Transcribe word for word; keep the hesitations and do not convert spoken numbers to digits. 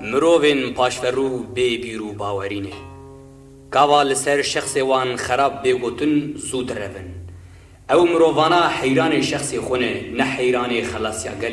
مروفین پاشفرو بی بیرو باورینه کاوا لسر شخص وان خراب بگوتن زود روین او مرووانا حیران شخص خونه نه حیران خلاصیا گل